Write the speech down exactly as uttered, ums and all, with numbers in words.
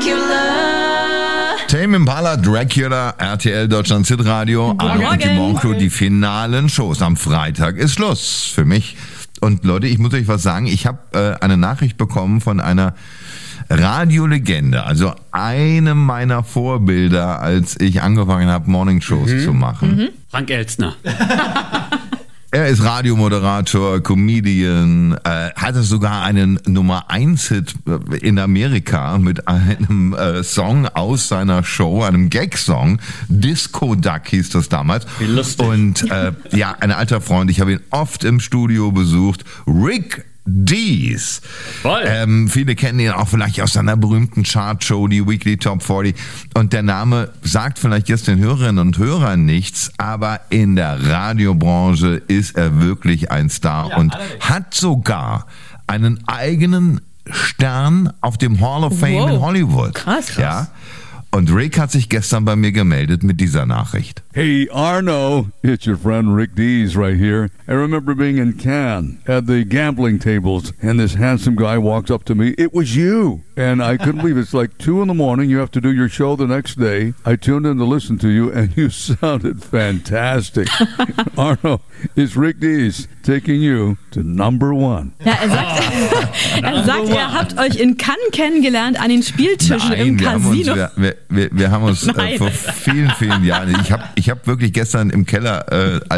Dracula. Tame Impala, Dracula, R T L Deutschland Hitradio, Arno und die Morgencrew, die finalen Shows. Am Freitag ist Schluss für mich. Und Leute, ich muss euch was sagen, ich habe äh, eine Nachricht bekommen von einer Radiolegende, also einem meiner Vorbilder, als ich angefangen habe, Morningshows mhm. zu machen. Mhm. Frank Elstner. Er ist Radiomoderator, Comedian, äh, hatte sogar einen Nummer eins Hit in Amerika mit einem äh, Song aus seiner Show, einem Gag-Song. Disco Duck hieß das damals. Wie lustig. Und äh, ja, ein alter Freund, ich habe ihn oft im Studio besucht. Rick Dees. Ähm, viele kennen ihn auch vielleicht aus seiner berühmten Chartshow, die Weekly Top vierzig. Und der Name sagt vielleicht jetzt den Hörerinnen und Hörern nichts, aber in der Radiobranche ist er wirklich ein Star ja, und allerdings. Hat sogar einen eigenen Stern auf dem Hall of Fame wow. in Hollywood. Krass, krass. Ja. Und Rick hat sich gestern bei mir gemeldet mit dieser Nachricht. Hey Arno, it's your friend Rick Dees right here. I remember being in Cannes at the gambling tables and this handsome guy walks up to me. It was you. And I couldn't believe it. It's like two in the morning. You have to do your show the next day. I tuned in to listen to you and you sounded fantastic. Arno, it's Rick Dees taking you to number one. Ja, er sagt, er sagt, ihr habt euch in Cannes kennengelernt an den Spieltischen Nein, im wir Casino. Haben uns, wir, wir, wir haben uns äh, vor vielen, vielen Jahren, ich habe ich hab wirklich gestern im Keller äh,